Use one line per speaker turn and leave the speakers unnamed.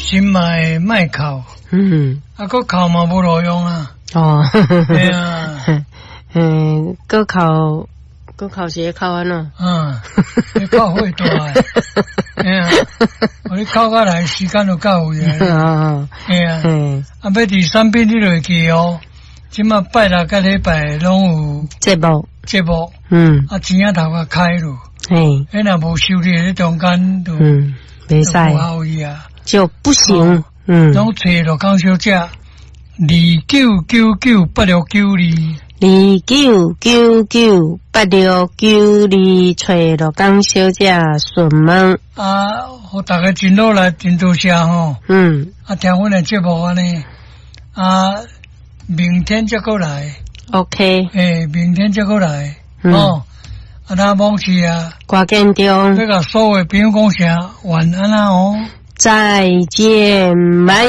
心买卖考，个考嘛无路用啊。
哦，
对啊，
个考是考安怎？
你考会大诶，哎呀，你考过来时间就够有啊。哎呀，要第三遍你就会记哦。即马拜六甲礼拜拢有节目，钱仔头壳开咯。嘿，若无收入咧中间就
袂使，
不好意啊，
就不行。
拢找罗江小姐
29998692找罗江小姐询问。
互大家真努力，真多谢吼。听阮的节目安尼。明天再过来。OK。明天再过来。那忘记啊。
挂建中。
那个所有朋友讲声晚安啦哦。
再见，拜。